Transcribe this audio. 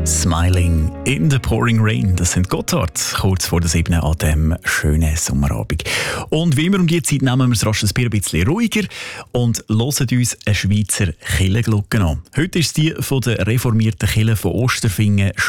Smiling in the pouring rain, das sind Gotthard, kurz vor der 7 an diesem schönen Sommerabend. Und wie immer um diese Zeit nehmen wir es rasch ein bisschen ruhiger und hören uns eine Schweizer Kirchenglocke an. Heute ist die von der reformierten Kirche von Osterfingen